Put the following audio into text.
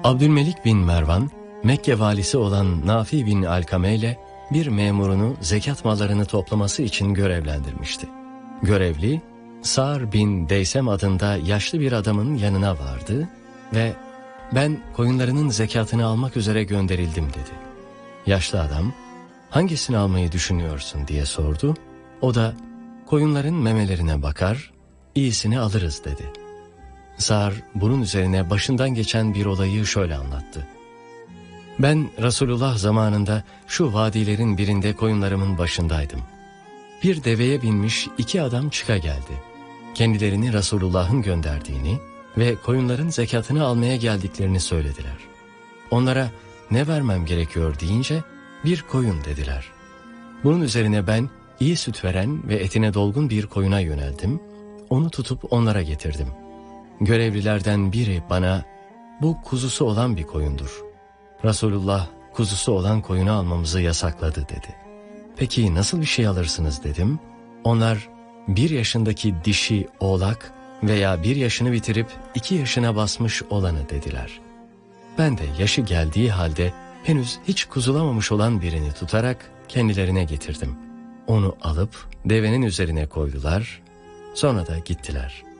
Abdülmelik bin Mervan, Mekke valisi olan Nafi bin Alkame ile bir memurunu zekat mallarını toplaması için görevlendirmişti. Görevli, Sa'r bin Deysem adında yaşlı bir adamın yanına vardı ve "Ben koyunlarının zekatını almak üzere gönderildim" dedi. Yaşlı adam, "Hangisini almayı düşünüyorsun?" diye sordu. O da, "Koyunların memelerine bakar, iyisini alırız" dedi. Sa'r bunun üzerine başından geçen bir olayı şöyle anlattı. "Ben Resulullah zamanında şu vadilerin birinde koyunlarımın başındaydım. Bir deveye binmiş 2 adam çıka geldi. Kendilerini Resulullah'ın gönderdiğini ve koyunların zekatını almaya geldiklerini söylediler. Onlara ne vermem gerekiyor deyince bir koyun dediler. Bunun üzerine ben iyi süt veren ve etine dolgun bir koyuna yöneldim. Onu tutup onlara getirdim. Görevlilerden biri bana bu kuzusu olan bir koyundur. Resulullah kuzusu olan koyunu almamızı yasakladı dedi. Peki nasıl bir şey alırsınız dedim. Onlar 1 yaşındaki dişi oğlak veya 1 yaşını bitirip 2 yaşına basmış olanı dediler. Ben de yaşı geldiği halde henüz hiç kuzulamamış olan birini tutarak kendilerine getirdim. Onu alıp devenin üzerine koydular, sonra da gittiler.''